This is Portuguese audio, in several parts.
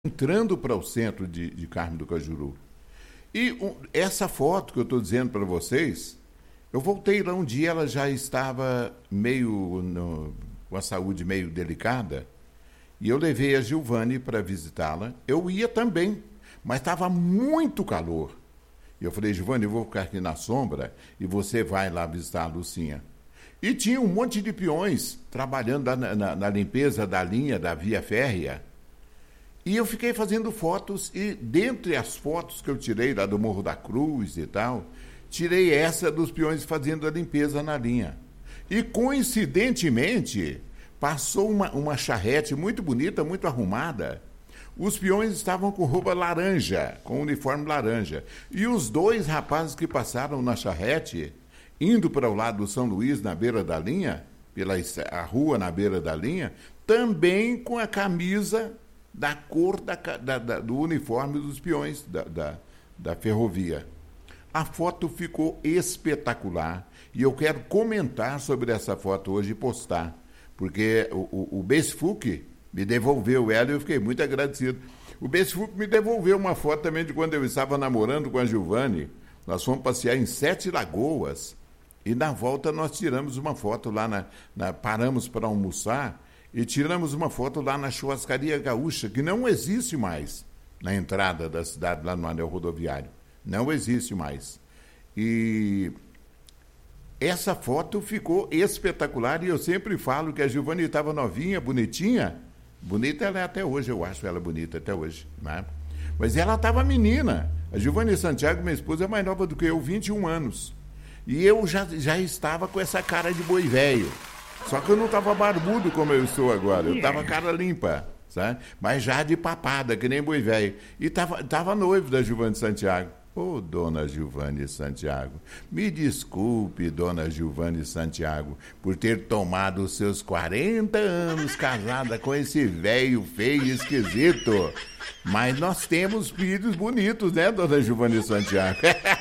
entrando para o centro de Carmo do Cajuru. E essa foto que eu estou dizendo para vocês, eu voltei lá um dia, ela já estava com a saúde meio delicada, e eu levei a Gilvane para visitá-la. Eu ia também, mas estava muito calor. E eu falei, Gilvane, eu vou ficar aqui na sombra e você vai lá visitar a Lucinha. E tinha um monte de peões trabalhando na limpeza da linha da via férrea. E eu fiquei fazendo fotos, e dentre as fotos que eu tirei lá do Morro da Cruz e tal, tirei essa dos peões fazendo a limpeza na linha. E, coincidentemente, passou uma charrete muito bonita, muito arrumada. Os peões estavam com roupa laranja, com uniforme laranja. E os dois rapazes que passaram na charrete, indo para o lado do São Luís, na beira da linha, pela a rua na beira da linha, também com a camisa da cor do uniforme dos peões da ferrovia. A foto ficou espetacular e eu quero comentar sobre essa foto hoje e postar, porque o Besfuc me devolveu ela e eu fiquei muito agradecido. O Besfuc me devolveu uma foto também de quando eu estava namorando com a Gilvane. Nós fomos passear em 7 Lagoas e na volta nós tiramos uma foto lá, paramos para almoçar e tiramos uma foto lá na Churrascaria Gaúcha, que não existe mais na entrada da cidade, lá no anel rodoviário. Não existe mais. E essa foto ficou espetacular e eu sempre falo que a Gilvane estava novinha, bonitinha. Bonita ela é até hoje, eu acho ela bonita até hoje, né? Mas ela estava menina. A Gilvane Santiago, minha esposa, é mais nova do que eu, 21 anos. E eu já estava com essa cara de boi velho. Só que eu não estava barbudo como eu estou agora. Eu estava cara limpa, sabe? Mas já de papada, que nem boi velho. E estava noivo da Gilvane Santiago. Ô, dona Gilvane Santiago, me desculpe, dona Gilvane Santiago, por ter tomado os seus 40 anos casada com esse velho feio e esquisito. Mas nós temos filhos bonitos, né, dona Gilvane Santiago?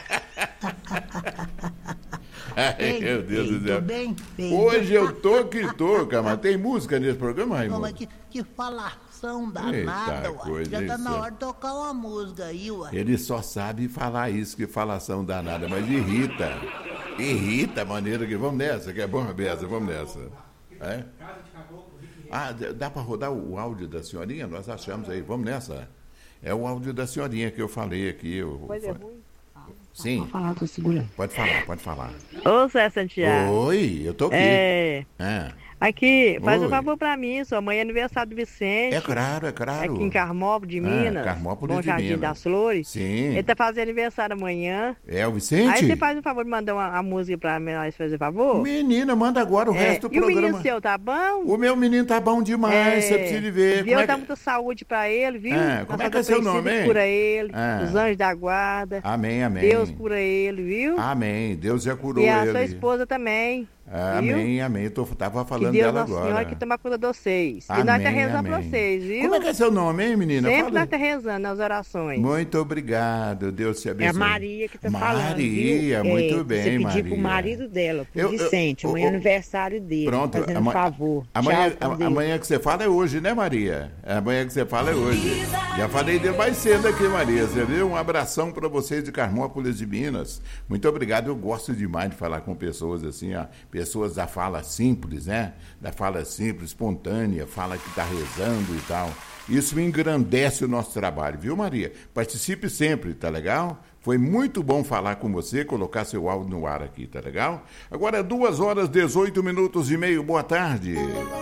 Ai, meu Deus do céu. Bem feito. Hoje eu tô que tô, cara. Tem música nesse programa, Raimundo? Mas que falação danada, uai. Já tá na hora de tocar uma música aí, uai. Ele só sabe falar isso, que falação danada, mas irrita. Irrita a maneira que... Vamos nessa, que é bom, Beza, vamos nessa. É? Ah, dá para rodar o áudio da senhorinha? Nós achamos aí, vamos nessa. É o áudio da senhorinha que eu falei aqui. Coisa é ruim. Sim. Pode falar, tô segurando. Pode falar. Ô, Zé Santiago. Oi, eu tô aqui. Aqui, faz Oi. um favor pra mim, sua mãe é aniversário do Vicente. É claro. Aqui em Carmópolis de Minas. Carmópolis Bom de Jardim Minas. das Flores. Sim. Ele tá fazendo aniversário amanhã. É o Vicente? Aí você faz um favor de mandar uma música pra nós fazer favor? Menina, manda agora o resto do E o programa. menino seu tá bom? O meu menino tá bom demais, você precisa de ver. Deus dá muita saúde pra ele, viu? Como é que é seu nome, hein? Cura ele, os anjos da guarda. Amém. Deus cura ele, viu? Amém, Deus já curou e ele. a sua esposa também. Amém. Eu tava falando que Deus, dela Nossa agora. Senhora que toma conta de vocês. Amém, e nós tá rezando pra vocês, viu? Como é que é seu nome, hein, menina? Sempre nós tá rezando nas orações. Muito obrigado, Deus te abençoe. É a Maria que tá falando, Maria, viu? muito bem, Você Maria. pediu pro marido dela, pro Vicente, amanhã é aniversário dele. Pronto, fazendo um favor. Amanhã que você fala é hoje, né, Maria? Amanhã que você fala é hoje. Já falei dele mais cedo aqui, Maria, você viu? Um abração para vocês de Carmópolis de Minas. Muito obrigado, eu gosto demais de falar com pessoas assim, ó, pessoas da fala simples, né? Da fala simples, espontânea, fala que está rezando e tal. Isso engrandece o nosso trabalho, viu, Maria? Participe sempre, tá legal? Foi muito bom falar com você, colocar seu áudio no ar aqui, tá legal? Agora é 2h18 e meio, boa tarde.